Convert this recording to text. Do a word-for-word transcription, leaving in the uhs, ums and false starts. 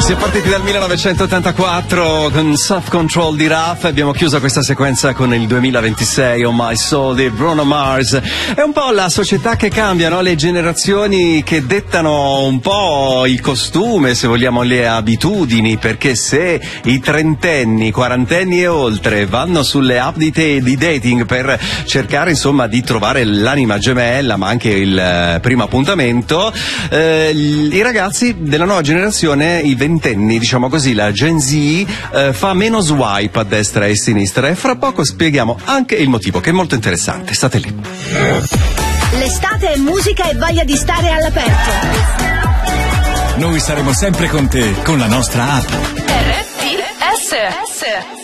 Si è partiti dal millenovecentottantaquattro con Soft Control di Raf, abbiamo chiuso questa sequenza con il duemilaventisei, Oh My Soul di Bruno Mars. È un po' la società che cambia, no? Le generazioni che dettano un po' il costume, se vogliamo, le abitudini, perché se i trentenni, quarantenni e oltre vanno sulle app di, te, di dating per cercare insomma di trovare l'anima gemella, ma anche il eh, primo appuntamento, eh, i ragazzi della nuova generazione, i ventenni, diciamo così, la Gen Z, eh, fa meno swipe a destra e a sinistra, e fra poco spieghiamo anche il motivo, che è molto interessante. State lì. L'estate è musica e voglia di stare all'aperto. Noi saremo sempre con te con la nostra app. R T S